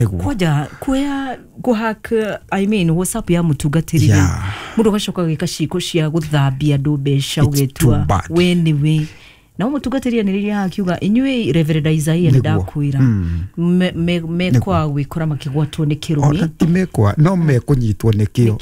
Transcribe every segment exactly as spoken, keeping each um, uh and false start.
kwaja kuya guhack I mean WhatsApp ya mutungatirire yeah. Mundu gashoka gika ciko cia guthambia ndubesha ugetua we ni we na mutungatirire ni riria akiuga inywe Reverend Isaiah ndakwira me me, me kwa gwikora makigwatwo ni kirumi ona ti mekwa no me kunyitwo ni kio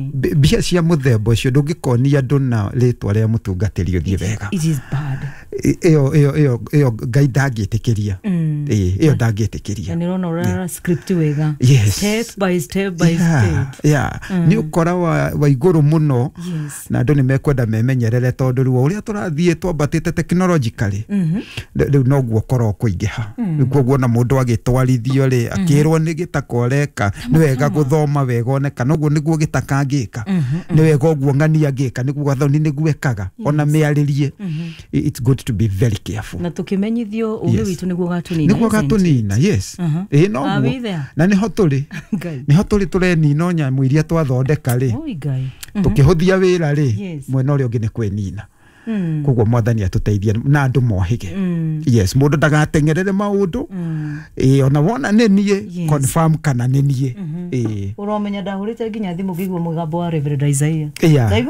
bia cia muthembo cio ndungikonia ndona ritwa ria mutungatiri uthie wega it is bad eyo eyo eyo eyo gaida agitekeria eh eyo ndagitekeria ni rona ora script wega step by step by step yeah ni ukora wa wa iguru muno na ndo ni mekwenda memenyerere tondu ruo uria turathie twambatite technologically riu no guo koro kuingiha niguo guona mundu agitwarithio ri akirwo ni gitakoreka ni wega guthoma wega oneka noguo niguo gitakangika ni wega guo ngania ngika niguo gathoni niguo ekaga ona mearirie it's good to be very careful na tukimenyithio uge witu niguo gatunina niguo gatunina yes eh no na ni hoturi ni hoturi tureni no nyamu iria twathondeka ri tukihuthia wira ri mwena uri ungi ni kwenina Mm. Kugwa mwathani atuteithia na andu mohige mm. yes mundu ndagatengerere maundu mm. eh ona wona nenie yes. confirm kana nenie mm -hmm. eh uromenya ndahurite nginya thimu ngigwa mugambo wa Reverend Isaiah yeah.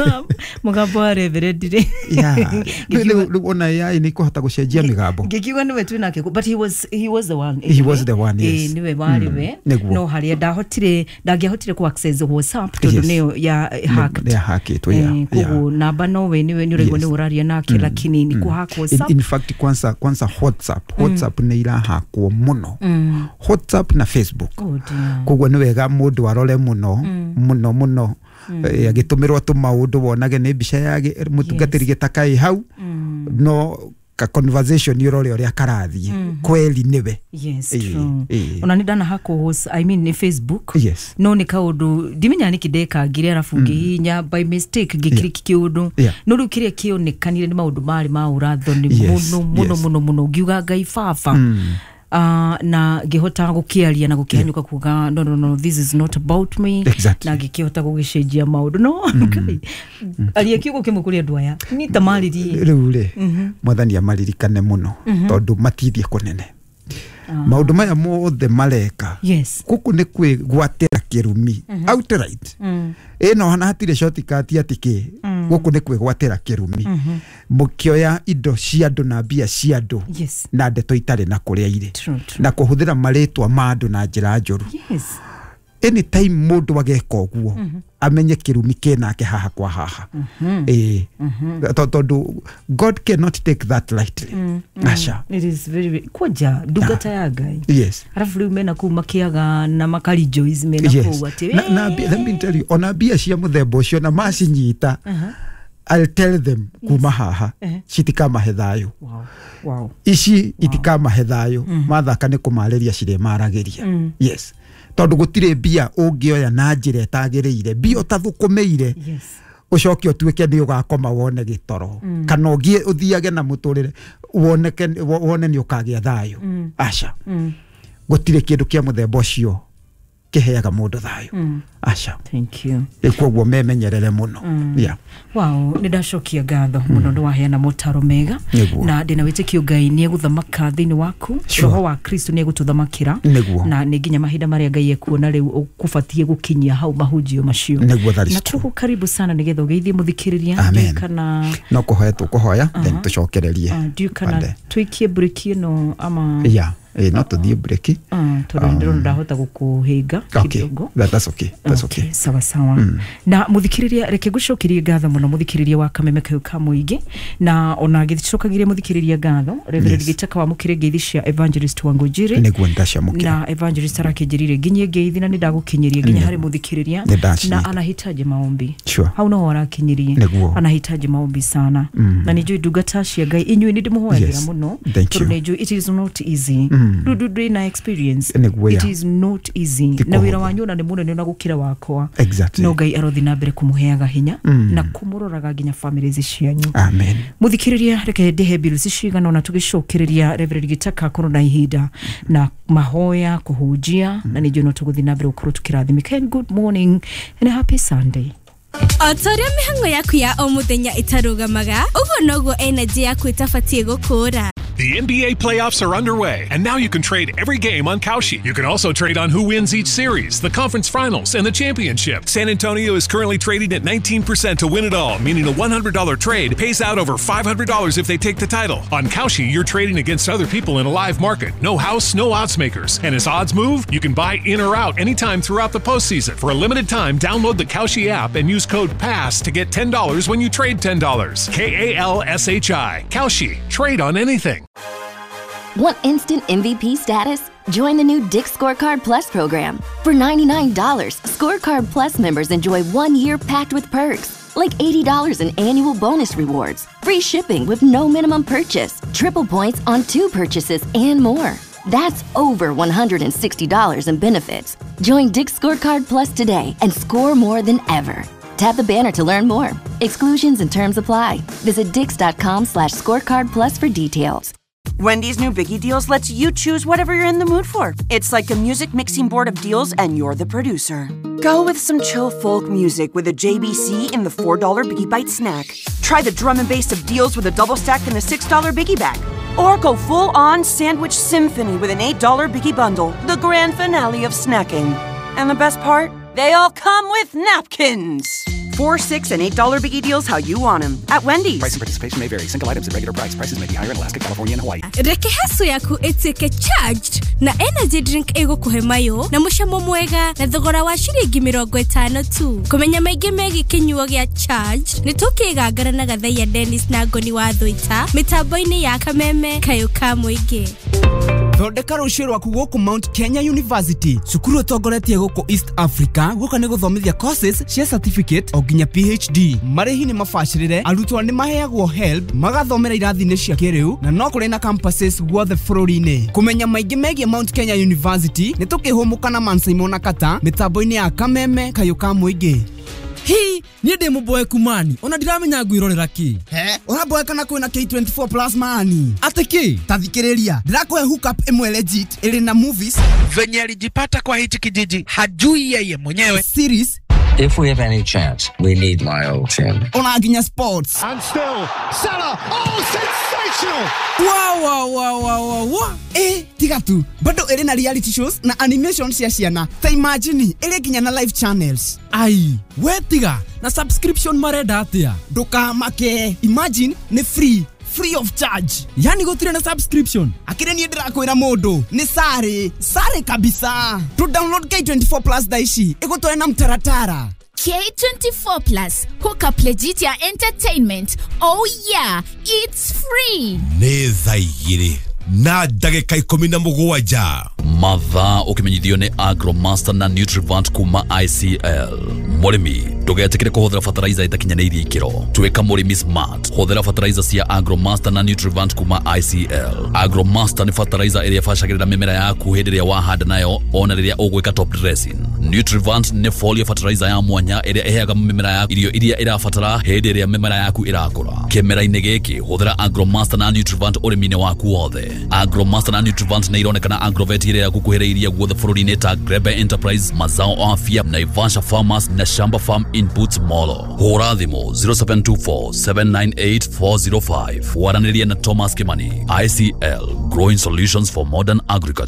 mugambo wa Reverend yeah ona yai ni kuhota gucenjia migambo ngigwa niwe twinake but he was he was the one he was the one yes eh niwe wali we no haria ndahotire ndangiahotire ku access WhatsApp tondu niyo ya hacked ya hacked yeah kugu namba no we niwe ni ni uraria nake lakini ni kuhako WhatsApp in fact kwanza kwanza WhatsApp WhatsApp ni ira hakwo muno WhatsApp na Facebook kugu ni wega mundu arore muno muno muno yagitumirwa tu maundu wonage ni bica yage mutungatiri gitakai hau no ka conversation yoro ria karathie kweli niwe yes true ona ni dana hako host I mean ni Facebook yes no ni kaundu dimenya ni kideka ngire arafu ngihinya by mistake ngikiriki kiundu no rukire kio ni kanire ni maundu mari ma uratho ni muno muno muno muno ngiuga ngai fafa Uh, na gihota gukiaria na gukianyuka kuga no no no this is not about me exactly. na gikihota gugicenjia maundu no kai ali akiugo kimukuria ndwaya ni tamariri riure mwathani amaririkane muno tondu matithie kunene maundu maya mothe mareka yes kuku ni kwi gwatira kirumi outright eno hana hatire shortcut atike guku ni kwi gwatira kirumi mukioya indo cia andu na bia cia andu na ndeto itare na kuria ire na kuhuthira maritwa ma andu na njira njuru yes anytime mundu wageka uguo amenye kirumi kenake haha kwa haha eh tondu God cannot take that lightly asha it is very, very koja dugata ya gai yes arafu riu mena kuma kiaga na makari joys mena yes. kuwa na, na let me tell you ona bia cia muthembo ucio na macinyita I'll tell them kuma haha citikama hethayo wow wow ici itikama hethayo mathaka ni kumariria cire marageria yes tondu gutire bia ungioya na njire tagiriire bio tathukumeire yes ucoke otuike ni ugakoma wone gitoro kana ugie uthiage na muturire woneke wone ni ukagia thayo asha gutire kindu kia muthembo ucio kiheaga mundu thayo asha thank you ikuguo memenyerere muno yeah wow ni ndacokia ngatho muno ndo waheana motaro mega na ndina witikio Ngai ni eguthamaka thini waku roho wa Kristo ni egututhamakira na ni nginya mahinda maria Ngai ekuona riu ukufatie gukinyia hau mahujio macio na tuko karibu sana nigetho geithie muthikiriria kana no kuhoya kuhoya then tucokererie kana twikie break no ama yeah eh not the break ah tondũ ndahota gukuhinga kidogo that's okay that's okay sawa sawa na muthikiriria reke gucokirie ngatho muno muthikiriria wa kameme kayo ka muingi na ona githicokagirie muthikiriria ngatho Reverend Gitaka wa mukire ngeithi cia Evangelist Wangujiri niguo ndasha mukire na Evangelist arakejirire nginye ngeithi na nindagukinyiria nginya hari muthikiriria na anahitaji maombi hau no warakinyirie anahitaji maombi sana na nijui ndungata cia Ngai inyui ni ndimuhoyagira muno tondũ nijui it is not easy do do do na experience it is not easy na wira wanyu na ni muno ni unagukira wakwa exactly no Ngai arothi na mbere kumuheaga hinya na kumuroraga nginya families cianyu amen muthikiriria reke ndehe bills cigana ona tugicokereria Reverend Gitaka kono na ihinda na mahoya kuhujia na ni jono tuguthi na mbere ukuru tukirathimika. Good morning and a happy Sunday. Otoria mihango yaku ya o muthenya itarugamaga ugo nogo energy yaku itafatie gukura. The N B A playoffs are underway, and now you can trade every game on Kalshi. You can also trade on who wins each series, the conference finals, and the championship. San Antonio is currently trading at nineteen percent to win it all, meaning a one hundred dollars trade pays out over five hundred dollars if they take the title. On Kalshi, you're trading against other people in a live market. No house, no odds makers. And as odds move, you can buy in or out anytime throughout the postseason. For a limited time, download the Kalshi app and use code PASS to get ten dollars when you trade ten dollars. K A L S H I. Kalshi. Trade on anything. Want instant M V P status? Join the new Dick's Scorecard Plus program. For ninety-nine dollars, Scorecard Plus members enjoy one year packed with perks, like eighty dollars in annual bonus rewards, free shipping with no minimum purchase, triple points on two purchases, and more. That's over one hundred sixty dollars in benefits. Join Dick's Scorecard Plus today and score more than ever. Tap the banner to learn more. Exclusions and terms apply. Visit dix.com slash scorecard plus for details. Wendy's new Biggie Deals lets you choose whatever you're in the mood for. It's like a music mixing board of deals and you're the producer. Go with some chill folk music with a J B C in the four dollar Biggie Bite snack. Try the drum and bass of deals with a double stack in the six dollar Biggie bag. Or go full-on sandwich symphony with an eight dollar Biggie bundle, the grand finale of snacking. And the best part? They all come with napkins. Four, six, and eight dollar Biggie Deals how you want them at Wendy's. Price and participation may vary. Single items at regular price. Prices may be higher in Alaska, California, and Hawaii. Rekehaso yaku itike charged na energy drink ego kuhemayo na mushamo mwega na thogora wa shiringi mirongo itano tu. Kumenya maige megi kinyuo gya charged nitukigangara na gathai ya Dennis na Ngoni wa Thwita mitambo-ini ya Kameme Kayuka Muingi. Thondeka rũciũ rwaku gũkũ Mount Kenya University. Cukuru ũtongoretie gũkũ East Africa gũka nĩ gũthomithia courses cia certificate o nginya P H D. Marĩhi nĩ mabacĩrĩre, arutwo nĩ maheagwo help, magathomera irathi-inĩ cia kĩrĩu na no kũrĩ na campuses guothe bũrũri-inĩ. Kũmenya maingĩ megiĩ Mount Kenya University nĩ tũkĩhũmũka na Mansaimo na Kata mĩtambo-ini ya Kameme Kayuka Muingi. Hi, niĩ ndĩ mũboeku mani, ona ndiramenya ngwĩrorera ki. He, ũraboeka na kwĩna K twenty-four plus mani. Ate ki? Tathikĩrĩria, ndĩrakũhe hookup ĩmwe legit, ĩrĩ na movies. Venye alijipata kwa hichi kijiji, hajui yeye mwenyewe. Series. If we have any chance, we need Lyle Tim. Ona nginya sports. And still, Salah, oh sensational! Wow, wow, wow, wow, wow, wow. Eh, tiga tu, bado ĩrĩ na reality shows na animation cia ciana. Ta imagine, ĩrĩ nginya na live channels. Ai, we tiga, na subscription marenda atia. Ndukamake, imagine nĩ free. Free of charge. Yani gũtirĩ na subscription. Akire niĩ ndĩrakwĩra mũndũ nĩ sare sare kabisa. To download K twenty-four plus daishi ĩgũtware na mtaratara. K twenty-four plus hookup legit ya entertainment. Oh yeah, it's free. Nĩ thaigĩrĩ na ndagĩka ikũmi na mũgwanja. Mathaa ũkĩmenyithio nĩ Agromaster na Nutrivant kuma I C L. Mũrĩmi ndũgetĩkĩre kũhũthĩra fertilizer itakinyanĩirie ikĩro. Tuĩka mũrĩmi smart. Hũthĩra fertilizer cia Agromaster na Nutrivant kuma I C L. Agromaster nĩ fertilizer ĩrĩa ĩbacagĩrĩra mĩmera yaku hĩndĩ ĩrĩa wahanda nayo ona rĩrĩa ũgwĩka top dressing. Nutrivant nĩ foliar fertilizer ya mwanya ĩrĩa ĩheaga mĩmera yaku irio iria ĩrabatara hĩndĩ ĩrĩa mĩmera yaku ĩrakũra. Kĩmera-inĩ gĩkĩ hũthĩra Agromaster na Nutrivant ũrĩmi-inĩ waku wothe. Agromaster na Nutrivant nĩ ironekana Agrovet ĩrĩa gukuhĩrĩirie guothe bũrũri-inĩ ta Grebe Enterprise, Mazao Afya, Naivasha Farmers na Shamba Farm Inputs Molo. Hũra thimũ zero seven two four seven nine eight four zero five. Waranĩria na Thomas Kimani. I C L, Growing Solutions for Modern Agriculture.